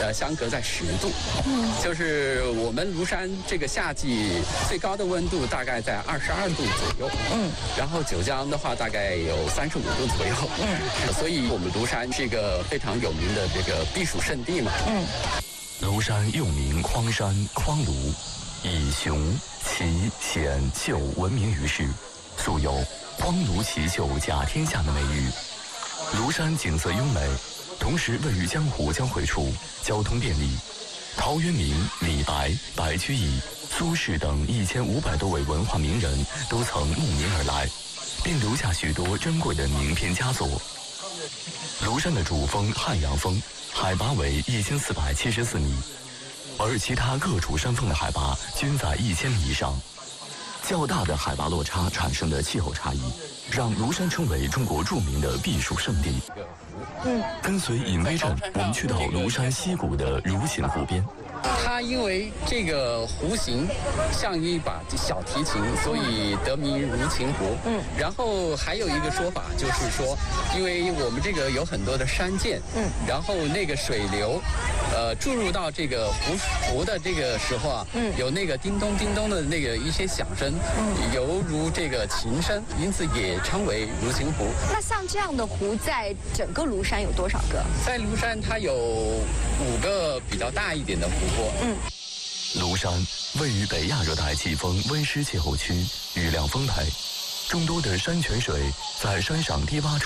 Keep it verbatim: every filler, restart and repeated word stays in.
呃相隔在十度，嗯，就是我们庐山这个夏季最高的温度大概在二十二度左右，嗯，然后九江的话大概有三十五度左右，嗯，所以我们庐山是一个非常有名的这个避暑胜地嘛，嗯。 庐山又名匡山、匡庐，以雄、奇、险、秀闻名于世，素有“匡庐奇秀甲天下”的美誉。庐山景色优美，同时位于江湖交汇处，交通便利。陶渊明、李白、白居易、苏轼等一千五百多位文化名人都曾慕名而来，并留下许多珍贵的名篇佳作。庐山的主峰汉阳峰海拔为一千四百七十四米，而其他各主山峰的海拔均在一千米以上。较大的海拔落差产生的气候差异，让庐山称为中国著名的避暑胜地。嗯，跟随引威阵，我们去到庐山西谷的如琴湖边。 它因为这个湖形像一把小提琴，所以得名如琴湖。嗯，然后还有一个说法就是说，因为我们这个有很多的山涧，嗯，然后那个水流，呃，注入到这个湖湖的这个时候啊，嗯，有那个叮咚叮咚的那个一些响声，嗯，犹如这个琴声，因此也称为如琴湖。 那像这样的湖，在整个庐山有多少个？ 在庐山，它有五个比较大一点的湖泊。嗯， 庐山位于北亚热带季风温湿气候区，雨量丰沛，众多的山泉水在山上低洼处